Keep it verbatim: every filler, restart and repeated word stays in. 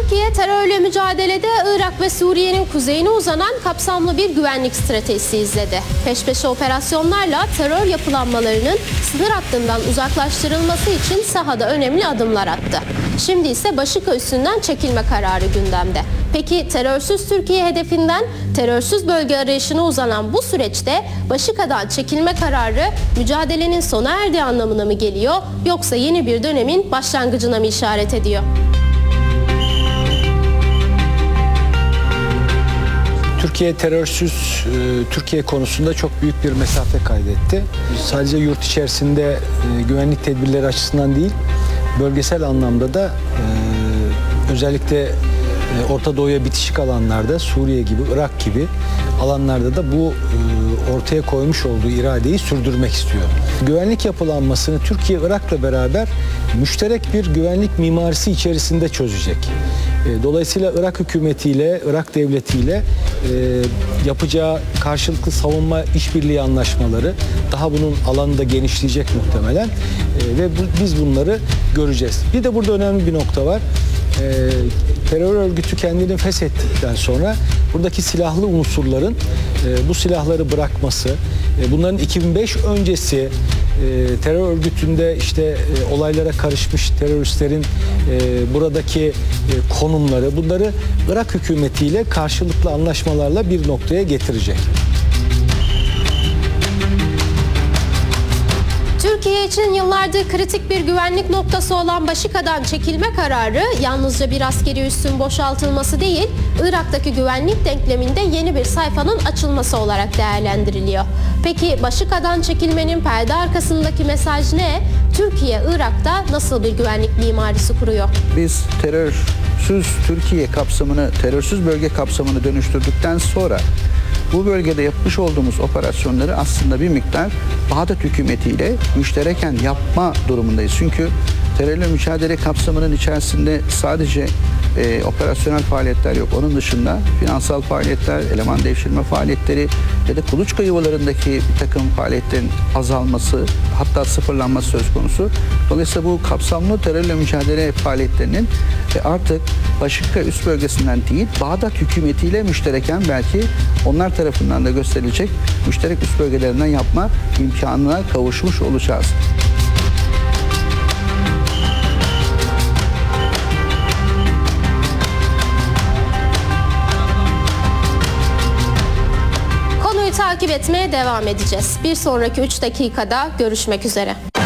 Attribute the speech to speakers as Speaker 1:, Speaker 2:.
Speaker 1: Türkiye terörle mücadelede Irak ve Suriye'nin kuzeyine uzanan kapsamlı bir güvenlik stratejisi izledi. Peş peşe operasyonlarla terör yapılanmalarının sınır hattından uzaklaştırılması için sahada önemli adımlar attı. Şimdi ise Başika üssünden çekilme kararı gündemde. Peki terörsüz Türkiye hedefinden terörsüz bölge arayışına uzanan bu süreçte Başika'dan çekilme kararı mücadelenin sona erdiği anlamına mı geliyor, yoksa yeni bir dönemin başlangıcına mı işaret ediyor?
Speaker 2: Türkiye terörsüz e, Türkiye konusunda çok büyük bir mesafe kaydetti. Sadece yurt içerisinde e, güvenlik tedbirleri açısından değil, bölgesel anlamda da e, özellikle e, Orta Doğu'ya bitişik alanlarda, Suriye gibi, Irak gibi alanlarda da bu e, ortaya koymuş olduğu iradeyi sürdürmek istiyor. Güvenlik yapılanmasını Türkiye, Irak'la beraber müşterek bir güvenlik mimarisi içerisinde çözecek. Dolayısıyla Irak hükümetiyle, Irak devletiyle e, yapacağı karşılıklı savunma işbirliği anlaşmaları daha bunun alanında genişleyecek muhtemelen e, ve bu, biz bunları göreceğiz. Bir de burada önemli bir nokta var. E, terör örgütü kendini feshettikten sonra buradaki silahlı unsurların e, bu silahları bırakması, e, bunların iki bin beş öncesi e, terör örgütünde işte e, olaylara karışmış teröristlerin e, buradaki e, konumları, bunları Irak hükümetiyle karşılıklı anlaşmalarla bir noktaya getirecek.
Speaker 1: Türkiye için yıllardır kritik bir güvenlik noktası olan Başika'dan çekilme kararı yalnızca bir askeri üssün boşaltılması değil, Irak'taki güvenlik denkleminde yeni bir sayfanın açılması olarak değerlendiriliyor. Peki Başika'dan çekilmenin perde arkasındaki mesaj ne? Türkiye, Irak'ta nasıl bir güvenlik mimarisi kuruyor?
Speaker 3: Biz terörsüz Türkiye kapsamını, terörsüz bölge kapsamını dönüştürdükten sonra bu bölgede yapmış olduğumuz operasyonları aslında bir miktar Bağdat hükümetiyle müştereken yapma durumundayız. Çünkü terörle mücadele kapsamının içerisinde sadece e, operasyonel faaliyetler yok. Onun dışında finansal faaliyetler, eleman devşirme faaliyetleri ya da kuluçka yuvalarındaki bir takım faaliyetlerin azalması, hatta sıfırlanması söz konusu. Dolayısıyla bu kapsamlı terörle mücadele faaliyetlerinin e, artık Başika üst bölgesinden değil, Bağdat hükümetiyle müştereken belki onlar tarafından da gösterilecek müşterek üst bölgelerinden yapma imkanına kavuşmuş olacağız.
Speaker 1: Konuyu takip etmeye devam edeceğiz. Bir sonraki üç dakikada görüşmek üzere.